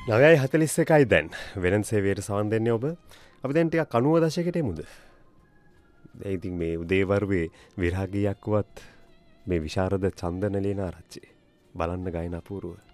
9:41යි දැන් වෙනන් සේවයට සවන් දෙන්නේ ඔබ. අපි දැන් ටිකක් 90 දශකයට එමුද? දැන් ඉතින් මේ උදේවරුේ විරාගියක් වත් මේ විශාරද චන්දන ලේනාරච්චි බලන්න ගයින අපූර්ව.